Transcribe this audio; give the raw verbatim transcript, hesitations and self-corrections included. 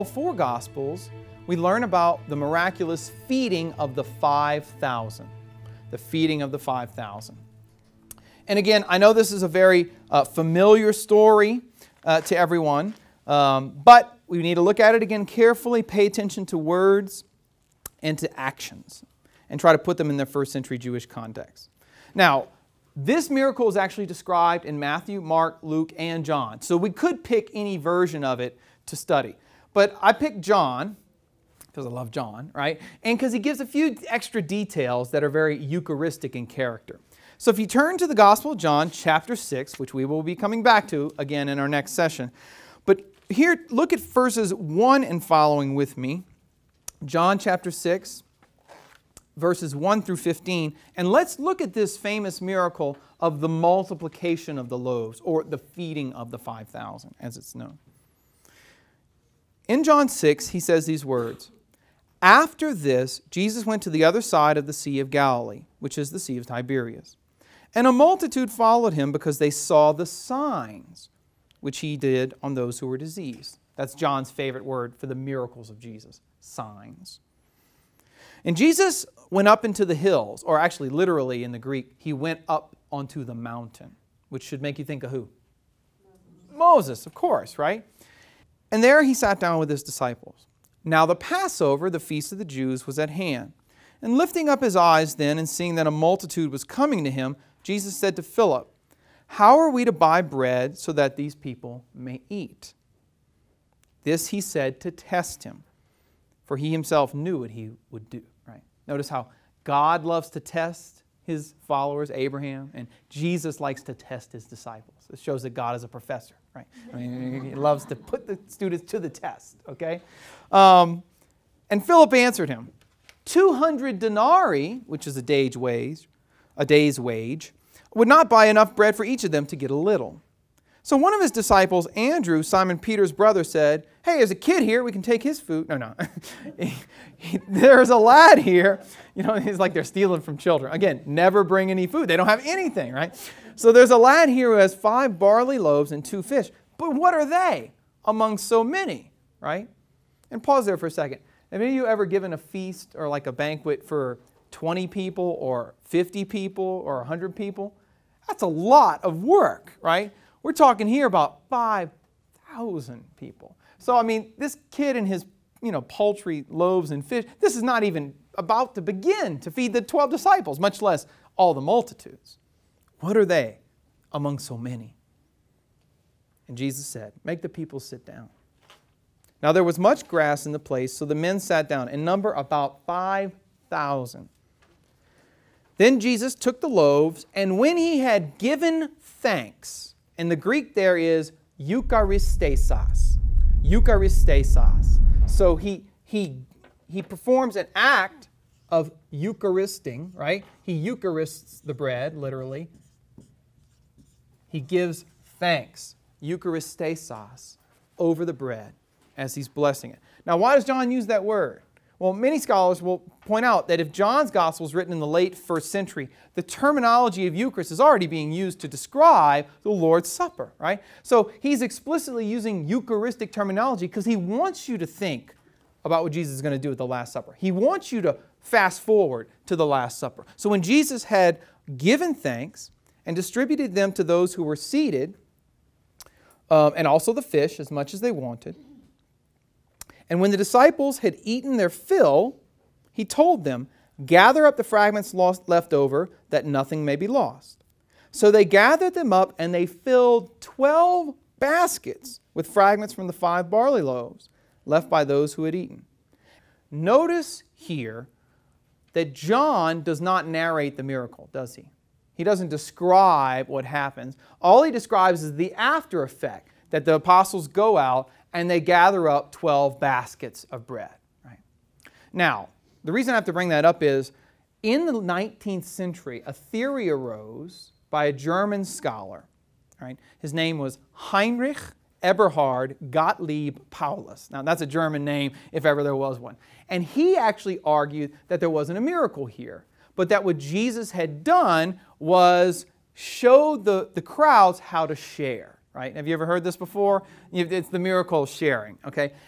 four Gospels, we learn about the miraculous feeding of the five thousand. The feeding of the five thousand. And again, I know this is a very uh, familiar story uh, to everyone, um, but we need to look at it again carefully, pay attention to words and to actions, and try to put them in their first century Jewish context. Now, this miracle is actually described in Matthew, Mark, Luke, and John. So we could pick any version of it to study. But I picked John, because I love John, right? And because he gives a few extra details that are very Eucharistic in character. So if you turn to the Gospel of John, chapter six, which we will be coming back to again in our next session. But here, look at verses one and following with me. John chapter six, verses one through fifteen. And let's look at this famous miracle of the multiplication of the loaves, or the feeding of the five thousand, as it's known. In John six, he says these words, "After this, Jesus went to the other side of the Sea of Galilee, which is the Sea of Tiberias. And a multitude followed him because they saw the signs which he did on those who were diseased." That's John's favorite word for the miracles of Jesus, signs. "And Jesus went up into the hills," or actually literally in the Greek, he went up onto the mountain, which should make you think of who? Moses, Moses, of course, right? "And there he sat down with his disciples. Now the Passover, the feast of the Jews, was at hand. And lifting up his eyes then, and seeing that a multitude was coming to him, Jesus said to Philip, 'How are we to buy bread so that these people may eat?' This he said to test him, for he himself knew what he would do." Right? Notice how God loves to test his followers, Abraham, and Jesus likes to test his disciples. It shows that God is a professor, right? I mean, he loves to put the students to the test, okay? Um, and Philip answered him, two hundred denarii, which is a day's wage, a day's wage, would not buy enough bread for each of them to get a little. So one of his disciples, Andrew, Simon Peter's brother, said, "Hey, there's a kid here. We can take his food." No, no. There's a lad here. You know, it's like they're stealing from children. Again, never bring any food. They don't have anything, right? So there's a lad here who has five barley loaves and two fish. But what are they among so many, right? And pause there for a second. Have any of you ever given a feast or like a banquet for twenty people or fifty people or one hundred people? That's a lot of work, right? We're talking here about five thousand people. So, I mean, this kid and his, you know, paltry loaves and fish, this is not even about to begin to feed the twelve disciples, much less all the multitudes. What are they among so many? And Jesus said, "Make the people sit down." Now there was much grass in the place, so the men sat down, in number about five thousand. Then Jesus took the loaves, and when he had given thanks, and the Greek there is eucharistesis. Eucharistesis. So he, he, he performs an act of eucharisting, right? He eucharists the bread, literally. He gives thanks, eucharistesis, over the bread as he's blessing it. Now, why does John use that word? Well, many scholars will point out that if John's gospel is written in the late first century, the terminology of Eucharist is already being used to describe the Lord's Supper, right? So he's explicitly using Eucharistic terminology because he wants you to think about what Jesus is going to do at the Last Supper. He wants you to fast forward to the Last Supper. So when Jesus had given thanks and distributed them to those who were seated, um, and also the fish as much as they wanted, and when the disciples had eaten their fill, he told them, "Gather up the fragments lost, left over, that nothing may be lost." So they gathered them up, and they filled twelve baskets with fragments from the five barley loaves left by those who had eaten. Notice here that John does not narrate the miracle, does he? He doesn't describe what happens. All he describes is the after effect, that the apostles go out and they gather up twelve baskets of bread. Right? Now, the reason I have to bring that up is, in the nineteenth century, a theory arose by a German scholar. Right? His name was Heinrich Eberhard Gottlieb Paulus. Now, that's a German name, if ever there was one. And he actually argued that there wasn't a miracle here, but that what Jesus had done was show the, the crowds how to share. Right? Have you ever heard this before? It's the miracle of sharing. Okay?